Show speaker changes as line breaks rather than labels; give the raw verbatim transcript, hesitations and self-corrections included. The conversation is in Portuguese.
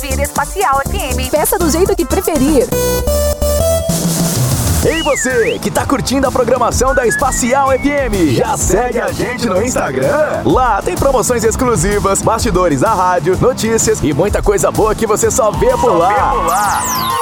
ouvir Espacial F M.
Peça do jeito que preferir.
Ei você, que tá curtindo a programação da Espacial F M, já segue a gente no Instagram? Lá tem promoções exclusivas, bastidores da rádio, notícias e muita coisa boa que você só vê por lá.